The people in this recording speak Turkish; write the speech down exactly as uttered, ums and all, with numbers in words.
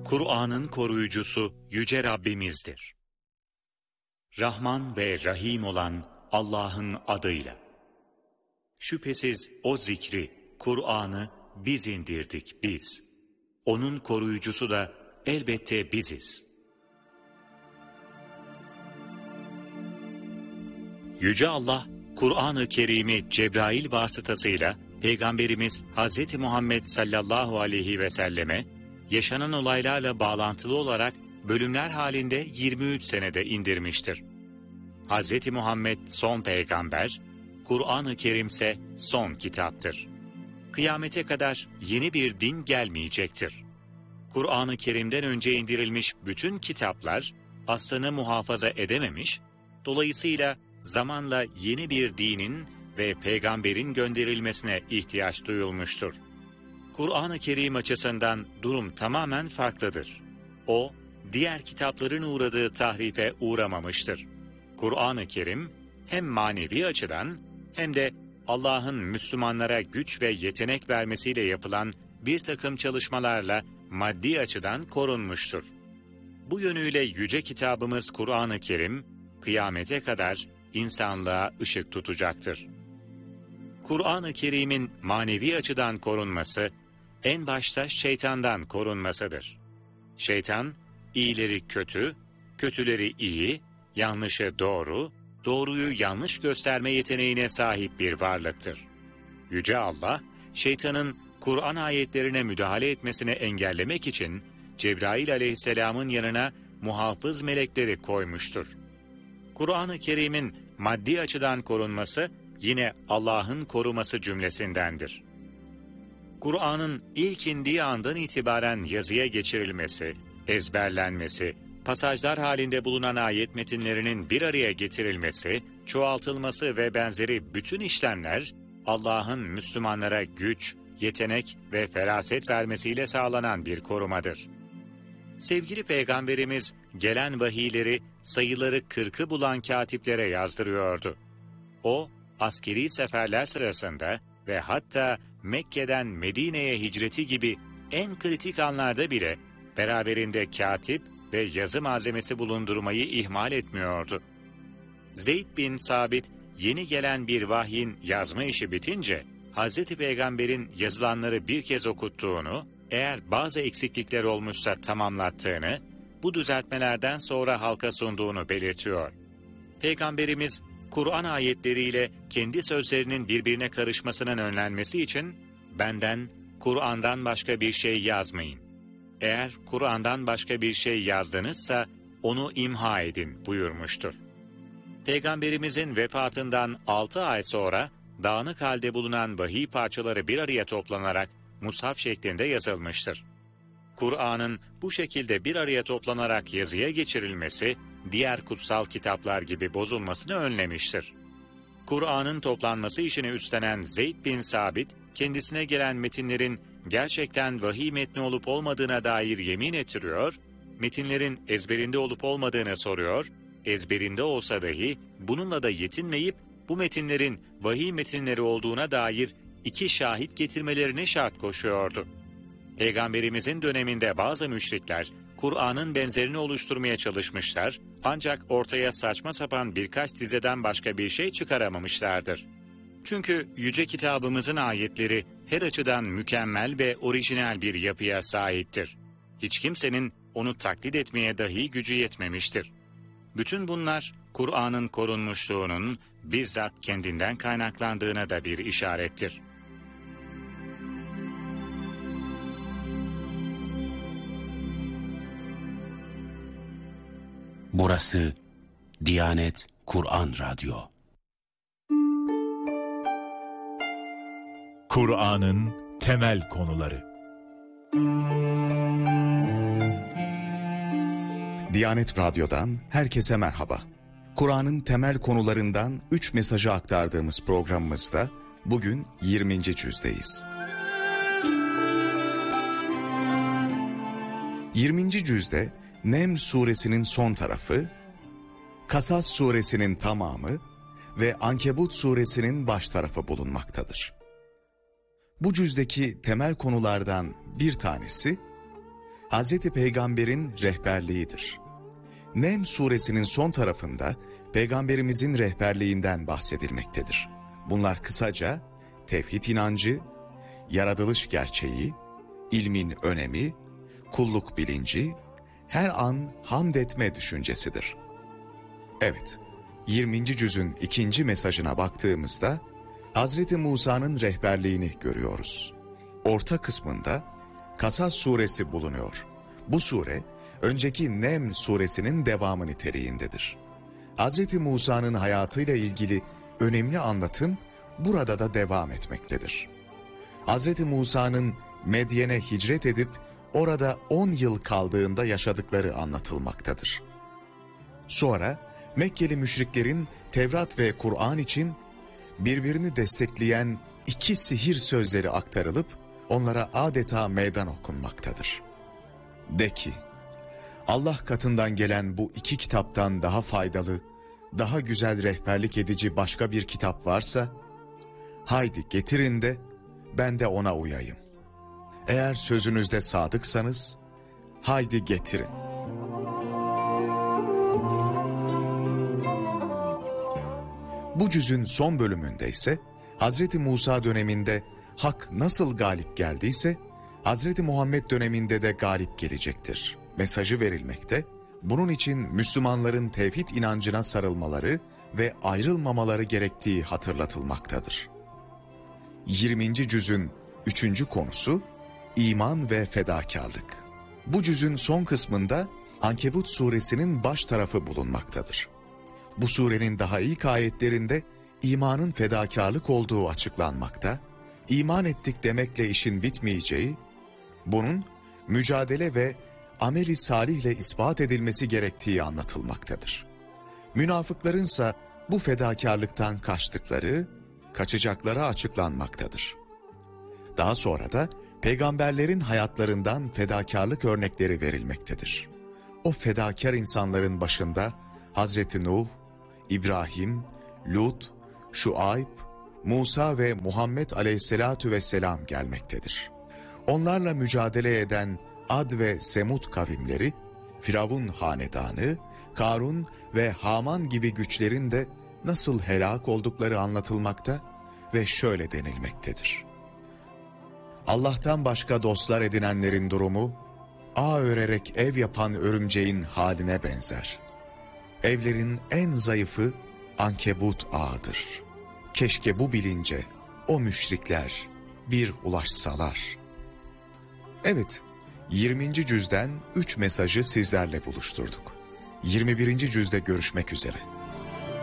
Kur'an'ın koruyucusu Yüce Rabbimizdir. Rahman ve Rahim olan Allah'ın adıyla. Şüphesiz o zikri, Kur'an'ı biz indirdik biz. Onun koruyucusu da elbette biziz. Yüce Allah, Kur'an-ı Kerim'i Cebrail vasıtasıyla Peygamberimiz Hazreti Muhammed sallallahu aleyhi ve selleme yaşanan olaylarla bağlantılı olarak bölümler halinde yirmi üç senede indirmiştir. Hazreti Muhammed son peygamber, Kur'an-ı Kerim ise son kitaptır. Kıyamete kadar yeni bir din gelmeyecektir. Kur'an-ı Kerim'den önce indirilmiş bütün kitaplar aslını muhafaza edememiş, dolayısıyla zamanla yeni bir dinin ve peygamberin gönderilmesine ihtiyaç duyulmuştur. Kur'an-ı Kerim açısından durum tamamen farklıdır. O, diğer kitapların uğradığı tahrife uğramamıştır. Kur'an-ı Kerim hem manevi açıdan hem de Allah'ın Müslümanlara güç ve yetenek vermesiyle yapılan bir takım çalışmalarla maddi açıdan korunmuştur. Bu yönüyle yüce kitabımız Kur'an-ı Kerim, kıyamete kadar insanlığa ışık tutacaktır. Kur'an-ı Kerim'in manevi açıdan korunması, en başta şeytandan korunmasıdır. Şeytan, iyileri kötü, kötüleri iyi, yanlışı doğru, doğruyu yanlış gösterme yeteneğine sahip bir varlıktır. Yüce Allah, şeytanın Kur'an ayetlerine müdahale etmesini engellemek için Cebrail aleyhisselamın yanına muhafız melekleri koymuştur. Kur'an-ı Kerim'in maddi açıdan korunması yine Allah'ın koruması cümlesindendir. Kur'an'ın ilk indiği andan itibaren yazıya geçirilmesi, ezberlenmesi, pasajlar halinde bulunan ayet metinlerinin bir araya getirilmesi, çoğaltılması ve benzeri bütün işlemler Allah'ın Müslümanlara güç, yetenek ve feraset vermesiyle sağlanan bir korumadır. Sevgili Peygamberimiz gelen vahiyleri sayıları kırkı bulan katiplere yazdırıyordu. O, askeri seferler sırasında ve hatta Mekke'den Medine'ye hicreti gibi en kritik anlarda bile beraberinde katip ve yazı malzemesi bulundurmayı ihmal etmiyordu. Zeyd bin Sabit yeni gelen bir vahyin yazma işi bitince Hazreti Peygamber'in yazılanları bir kez okuttuğunu, eğer bazı eksiklikler olmuşsa tamamlattığını, bu düzeltmelerden sonra halka sunduğunu belirtiyor. Peygamberimiz Kur'an ayetleriyle kendi sözlerinin birbirine karışmasının önlenmesi için benden Kur'an'dan başka bir şey yazmayın. Eğer Kur'an'dan başka bir şey yazdınızsa onu imha edin buyurmuştur. Peygamberimizin vefatından altı ay sonra dağınık halde bulunan vahiy parçaları bir araya toplanarak mushaf şeklinde yazılmıştır. Kur'an'ın bu şekilde bir araya toplanarak yazıya geçirilmesi, diğer kutsal kitaplar gibi bozulmasını önlemiştir. Kur'an'ın toplanması işini üstlenen Zeyd bin Sabit, kendisine gelen metinlerin gerçekten vahiy metni olup olmadığına dair yemin ettiriyor, metinlerin ezberinde olup olmadığını soruyor, ezberinde olsa dahi bununla da yetinmeyip bu metinlerin vahiy metinleri olduğuna dair iki şahit getirmelerini şart koşuyordu. Peygamberimizin döneminde bazı müşrikler Kur'an'ın benzerini oluşturmaya çalışmışlar, ancak ortaya saçma sapan birkaç dizeden başka bir şey çıkaramamışlardır. Çünkü yüce kitabımızın ayetleri her açıdan mükemmel ve orijinal bir yapıya sahiptir. Hiç kimsenin onu taklit etmeye dahi gücü yetmemiştir. Bütün bunlar Kur'an'ın korunmuşluğunun bizzat kendinden kaynaklandığına da bir işarettir. Burası Diyanet Kur'an Radyo. Kur'an'ın temel konuları. Diyanet Radyo'dan herkese merhaba. Kur'an'ın temel konularından üç mesajı aktardığımız programımızda bugün yirminci cüzdeyiz. yirminci cüzde Neml suresinin son tarafı, Kasas suresinin tamamı ve Ankebut suresinin baş tarafı bulunmaktadır. Bu cüzdeki temel konulardan bir tanesi, Hazreti Peygamber'in rehberliğidir. Nem suresinin son tarafında Peygamberimizin rehberliğinden bahsedilmektedir. Bunlar kısaca tevhid inancı, yaratılış gerçeği, ilmin önemi, kulluk bilinci, her an hamd etme düşüncesidir. Evet, yirminci cüzün ikinci mesajına baktığımızda Hazreti Musa'nın rehberliğini görüyoruz. Orta kısmında Kasas suresi bulunuyor. Bu sure önceki Nem suresinin devamı niteliğindedir. Hazreti Musa'nın hayatıyla ilgili önemli anlatım burada da devam etmektedir. Hazreti Musa'nın Medyen'e hicret edip orada on yıl kaldığında yaşadıkları anlatılmaktadır. Sonra Mekkeli müşriklerin Tevrat ve Kur'an için birbirini destekleyen iki sihir sözleri aktarılıp onlara adeta meydan okunmaktadır. De ki, Allah katından gelen bu iki kitaptan daha faydalı, daha güzel rehberlik edici başka bir kitap varsa, haydi getirin de ben de ona uyayım. Eğer sözünüzde sadıksanız, haydi getirin. Bu cüzün son bölümünde ise Hazreti Musa döneminde hak nasıl galip geldiyse Hazreti Muhammed döneminde de galip gelecektir mesajı verilmekte. Bunun için Müslümanların tevhid inancına sarılmaları ve ayrılmamaları gerektiği hatırlatılmaktadır. yirminci cüzün üçüncü konusu iman ve fedakarlık. Bu cüzün son kısmında Ankebut suresinin baş tarafı bulunmaktadır. Bu surenin daha ilk ayetlerinde imanın fedakarlık olduğu açıklanmakta, iman ettik demekle işin bitmeyeceği, bunun mücadele ve ameli salihle ispat edilmesi gerektiği anlatılmaktadır. Münafıklarınsa bu fedakarlıktan kaçtıkları, kaçacakları açıklanmaktadır. Daha sonra da peygamberlerin hayatlarından fedakarlık örnekleri verilmektedir. O fedakar insanların başında Hazreti Nuh, İbrahim, Lut, Şuayb, Musa ve Muhammed aleyhisselatu vesselam gelmektedir. Onlarla mücadele eden Ad ve Semud kavimleri, Firavun hanedanı, Karun ve Haman gibi güçlerin de nasıl helak oldukları anlatılmakta ve şöyle denilmektedir. Allah'tan başka dostlar edinenlerin durumu, ağ örerek ev yapan örümceğin haline benzer. Evlerin en zayıfı ankebut ağıdır. Keşke bu bilince o müşrikler bir ulaşsalar. Evet, yirminci cüzden üç mesajı sizlerle buluşturduk. yirmi birinci cüzde görüşmek üzere.